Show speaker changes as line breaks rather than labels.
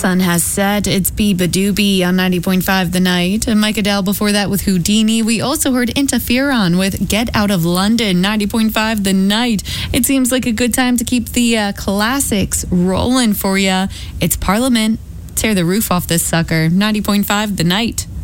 sun has set. It's Biba Doobie on 90.5 The Night. And Mike Adele before that with Houdini. We also heard Interferon with Get Out of London, 90.5 The Night. It seems like a good time to keep the classics rolling for you. It's Parliament. Tear the roof off this sucker. 90.5 The Night.